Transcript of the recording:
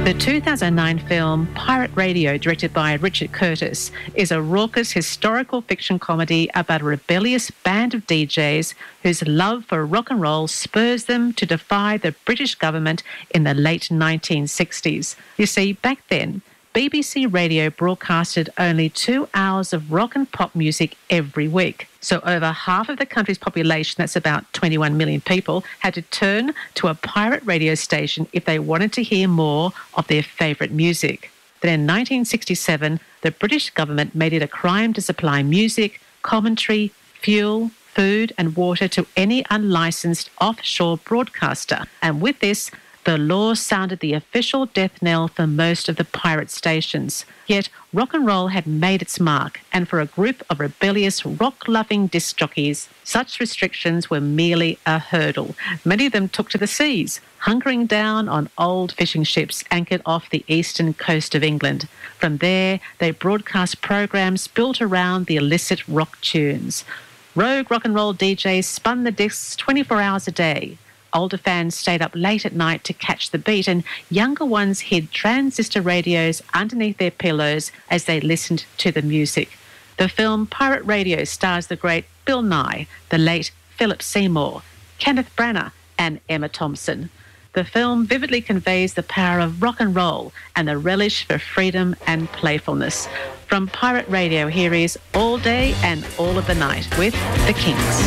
The 2009 film Pirate Radio, directed by Richard Curtis, is a raucous historical fiction comedy about a rebellious band of DJs whose love for rock and roll spurs them to defy the British government in the late 1960s. You see, back then, BBC Radio broadcasted only 2 hours of rock and pop music every week. So over half of the country's population, that's about 21 million people, had to turn to a pirate radio station if they wanted to hear more of their favourite music. Then in 1967, the British government made it a crime to supply music, commentary, fuel, food and water to any unlicensed offshore broadcaster. And with this, the law sounded the official death knell for most of the pirate stations. Yet rock and roll had made its mark, and for a group of rebellious rock-loving disc jockeys, such restrictions were merely a hurdle. Many of them took to the seas, hunkering down on old fishing ships anchored off the eastern coast of England. From there, they broadcast programs built around the illicit rock tunes. Rogue rock and roll DJs spun the discs 24 hours a day. Older fans stayed up late at night to catch the beat, and younger ones hid transistor radios underneath their pillows as they listened to the music. The film Pirate Radio stars the great Bill Nye, the late Philip Seymour, Kenneth Branagh and Emma Thompson. The film vividly conveys the power of rock and roll and the relish for freedom and playfulness. From Pirate Radio, here is All Day and All of the Night with The Kinks.